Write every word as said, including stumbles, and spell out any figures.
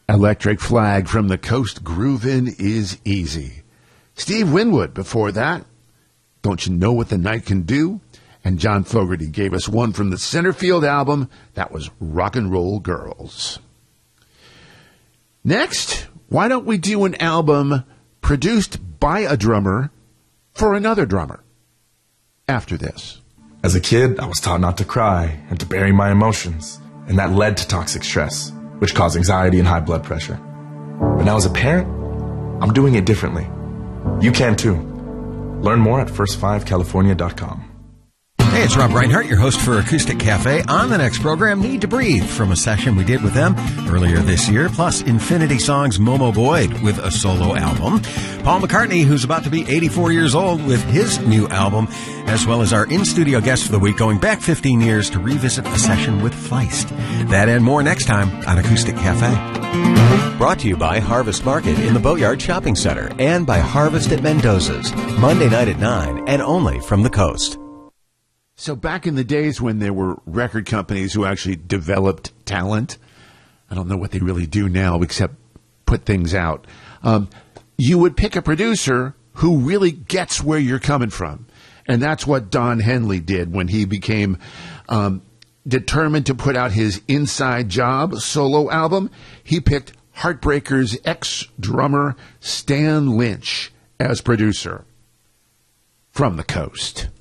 Electric Flag from the Coast, Groovin' is Easy. Steve Winwood before that, Don't You Know What the Night Can Do? And John Fogerty gave us one from the Centerfield album. That was Rock and Roll Girls. Next, why don't we do an album produced by a drummer for another drummer? After this. As a kid, I was taught not to cry and to bury my emotions, and that led to toxic stress, which caused anxiety and high blood pressure. But now as a parent, I'm doing it differently. You can too. Learn more at first five california dot com. Hey, it's Rob Reinhart, your host for Acoustic Cafe. On the next program, Need to Breathe, from a session we did with them earlier this year, plus Infinity Songs' Momo Boyd with a solo album. Paul McCartney, who's about to be eighty-four years old, with his new album, as well as our in-studio guest for the week, going back fifteen years to revisit a session with Feist. That and more next time on Acoustic Cafe. Brought to you by Harvest Market in the Boatyard Shopping Center and by Harvest at Mendoza's, Monday night at nine and only from the coast. So back in the days when there were record companies who actually developed talent, I don't know what they really do now except put things out, um, you would pick a producer who really gets where you're coming from. And that's what Don Henley did when he became um, determined to put out his Inside Job solo album. He picked Heartbreakers ex-drummer Stan Lynch as producer. From the coast.